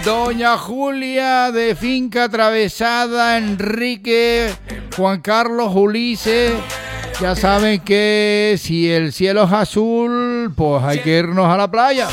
Doña Julia de Finca Atravesada, Enrique, Juan Carlos, Ulises. Ya saben que si el cielo es azul, pues hay que irnos a la playa.